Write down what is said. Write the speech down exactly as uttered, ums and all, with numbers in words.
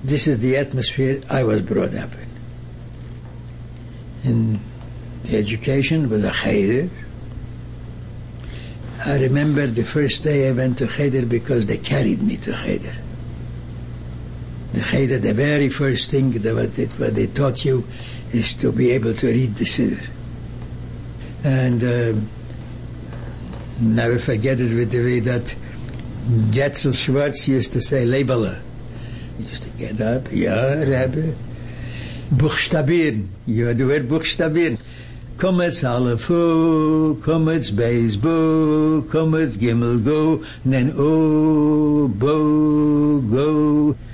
This is the atmosphere I was brought up in. And the education was a cheder. I remember the first day I went to cheder because they carried me to cheder. The cheder, the very first thing that what, it, what they taught you is to be able to read the Siddur. And uh, never forget it with the way that Getzel Schwartz used to say, Leibele. He used to get up, ja, Rebbe. Buchstabieren. You had the word buchstabieren. Komets Aleph O, Komets Beis Bo, Komets Gimel Go, and then O, Bo, Go.